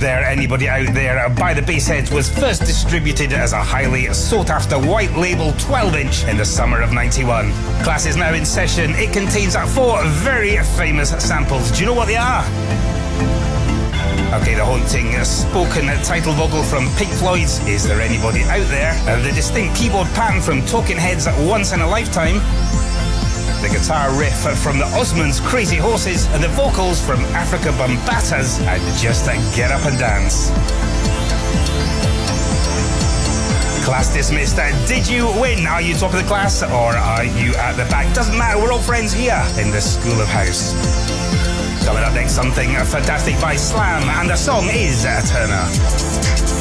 There Anybody Out There by the Bassheads was first distributed as a highly sought-after white label 12-inch in the summer of '91. Class is now in session. It contains 4 very famous samples. Do you know what they are? Okay, the haunting spoken title vocal from Pink Floyd's Is There Anybody Out There? The distinct keyboard pattern from Talking Heads' Once in a Lifetime. The guitar riff from the Osmonds' Crazy Horses, and the vocals from Africa Bambaata's and Just Get Up and Dance. Class dismissed. Did you win? Are you top of the class or are you at the back? Doesn't matter, we're all friends here in the School of House. Coming up next, something fantastic by Slam, and the song is Turner.